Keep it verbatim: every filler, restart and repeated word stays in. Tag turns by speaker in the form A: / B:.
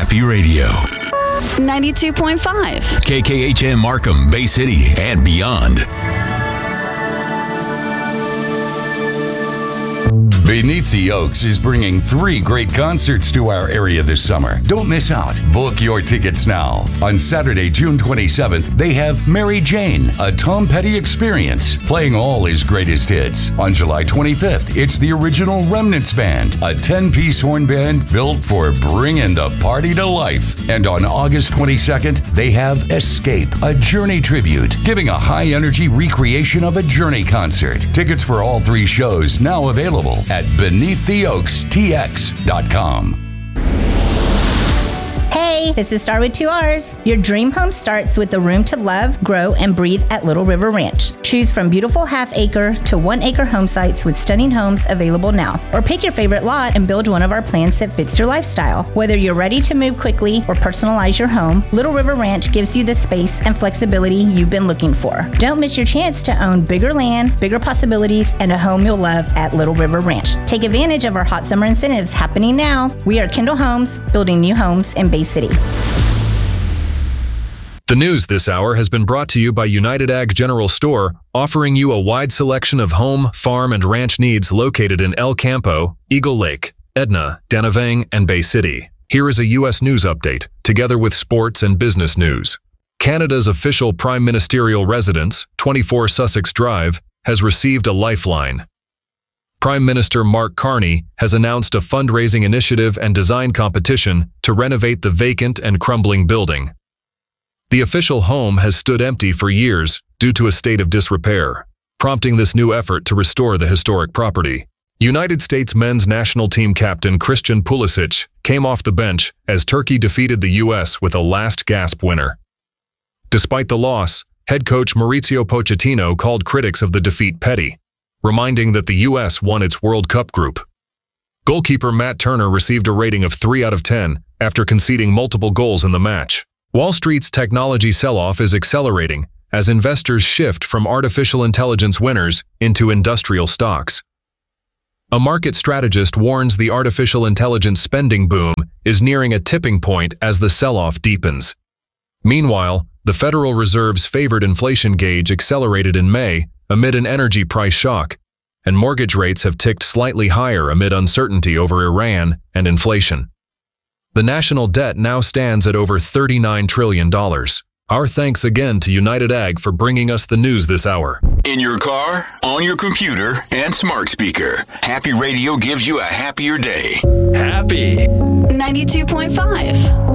A: Happy Radio.
B: ninety-two point five.
A: K K H M Markham, Bay City, and beyond. Beneath the Oaks is bringing three great concerts to our area this summer. Don't miss out. Book your tickets now. On Saturday, June twenty-seventh, they have Mary Jane, a Tom Petty experience, playing all his greatest hits. On July twenty-fifth, it's the original Remnants Band, a ten-piece horn band built for bringing the party to life. And on August twenty-second, they have Escape, a Journey tribute, giving a high-energy recreation of a Journey concert. Tickets for all three shows now available at beneath the oaks t x dot com.
C: Hey, this is Star with two R's. Your dream home starts with the room to love, grow, and breathe at Little River Ranch. Choose from beautiful half-acre to one-acre home sites with stunning homes available now. Or pick your favorite lot and build one of our plans that fits your lifestyle. Whether you're ready to move quickly or personalize your home, Little River Ranch gives you the space and flexibility you've been looking for. Don't miss your chance to own bigger land, bigger possibilities, and a home you'll love at Little River Ranch. Take advantage of our hot summer incentives happening now. We are Kendall Homes, building new homes in Bay City.
D: The news this hour has been brought to you by United Ag General Store, offering you a wide selection of home, farm, and ranch needs located in El Campo, Eagle Lake, Edna, Danavang, and Bay City. Here is a U S news update, together with sports and business news. Canada's official prime ministerial residence, twenty-four Sussex Drive, has received a lifeline. Prime Minister Mark Carney has announced a fundraising initiative and design competition to renovate the vacant and crumbling building. The official home has stood empty for years due to a state of disrepair, prompting this new effort to restore the historic property. United States men's national team captain Christian Pulisic came off the bench as Turkey defeated the U S with a last-gasp winner. Despite the loss, head coach Mauricio Pochettino called critics of the defeat petty, reminding that the U S won its World Cup group. Goalkeeper Matt Turner received a rating of three out of ten after conceding multiple goals in the match. Wall Street's technology sell-off is accelerating as investors shift from artificial intelligence winners into industrial stocks. A market strategist warns the artificial intelligence spending boom is nearing a tipping point as the sell-off deepens. Meanwhile, the Federal Reserve's favored inflation gauge accelerated in May amid an energy price shock, and mortgage rates have ticked slightly higher amid uncertainty over Iran and inflation. The national debt now stands at over thirty-nine trillion dollars. Our thanks again to United Ag for bringing us the news this hour.
A: In your car, on your computer, and smart speaker, Happy Radio gives you a happier day. Happy
B: ninety-two point five.